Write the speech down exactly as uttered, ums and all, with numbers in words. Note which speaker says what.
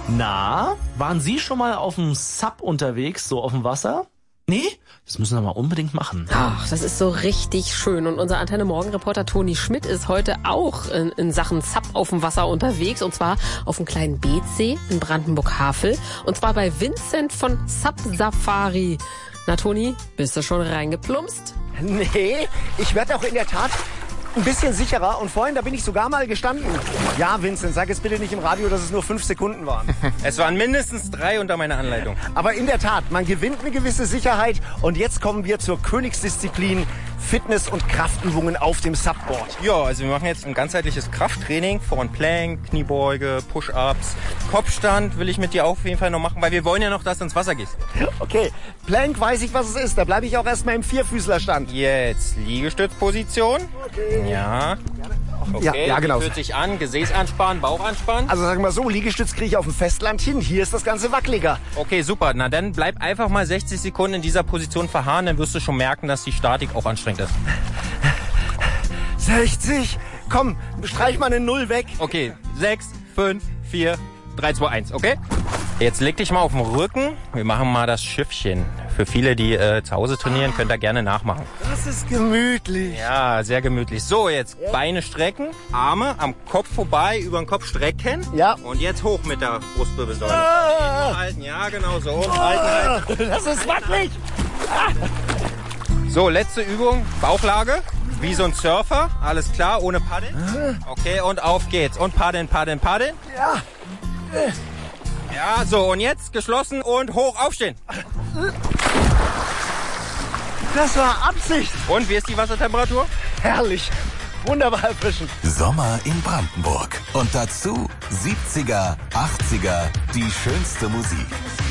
Speaker 1: Na, waren Sie schon mal auf dem Sub unterwegs, so auf dem Wasser? Nee? Das müssen wir mal unbedingt machen.
Speaker 2: Ach, das ist so richtig schön. Und unser Antenne-Morgen-Reporter Toni Schmidt ist heute auch in, in Sachen Sub auf dem Wasser unterwegs. Und zwar auf dem kleinen Beetsee in Brandenburg-Havel. Und zwar bei Vincent von Sub Safari. Na, Toni, bist du schon reingeplumpst?
Speaker 3: Nee, ich werde auch in der Tat ein bisschen sicherer. Und vorhin, da bin ich sogar mal gestanden. Ja, Vincent, sag jetzt bitte nicht im Radio, dass es nur fünf Sekunden waren.
Speaker 4: Es waren mindestens drei unter meiner Anleitung.
Speaker 3: Aber in der Tat, man gewinnt eine gewisse Sicherheit. Und jetzt kommen wir zur Königsdisziplin Fitness- und Kraftübungen auf dem Subboard.
Speaker 4: Ja, also wir machen jetzt ein ganzheitliches Krafttraining. Front Plank, Kniebeuge, Push-Ups, Kopfstand will ich mit dir auf jeden Fall noch machen, weil wir wollen ja noch, dass du ins Wasser gehst.
Speaker 3: Okay, Plank weiß ich, was es ist. Da bleibe ich auch erstmal im Vierfüßlerstand.
Speaker 4: Jetzt Liegestützposition.
Speaker 3: Okay.
Speaker 4: Ja. Okay,
Speaker 3: ja, ja, genau.
Speaker 4: Fühlt sich an, Gesäß anspannen, Bauch anspannen.
Speaker 3: Also sagen wir so, Liegestütz kriege ich auf dem Festland hin. Hier ist das Ganze wackeliger.
Speaker 4: Okay, super. Na dann bleib einfach mal sechzig Sekunden in dieser Position verharren, dann wirst du schon merken, dass die Statik auch anstrengend ist.
Speaker 3: sechzig. Komm, streich mal eine Null weg.
Speaker 4: Okay, sechs, fünf, vier, drei, zwei, eins, okay? Jetzt leg dich mal auf den Rücken. Wir machen mal das Schiffchen. Für viele, die äh, zu Hause trainieren, könnt ihr gerne nachmachen.
Speaker 3: Das ist gemütlich.
Speaker 4: Ja, sehr gemütlich. So, jetzt ja. Beine strecken, Arme am Kopf vorbei, über den Kopf strecken.
Speaker 3: Ja.
Speaker 4: Und jetzt hoch mit der Brustwirbelsäule.
Speaker 3: Ah.
Speaker 4: Halten, ja, genau so. Und halten, halten.
Speaker 3: Das ist wackelig. Ah.
Speaker 4: So, letzte Übung, Bauchlage. Wie so ein Surfer, alles klar, ohne Paddeln. Okay, und auf geht's. Und paddeln, paddeln, paddeln.
Speaker 3: Ja.
Speaker 4: Ja, so, und jetzt geschlossen und hoch aufstehen.
Speaker 3: Das war Absicht.
Speaker 4: Und wie ist die Wassertemperatur?
Speaker 3: Herrlich. Wunderbar erfrischend.
Speaker 5: Sommer in Brandenburg. Und dazu siebziger, achtziger, die schönste Musik.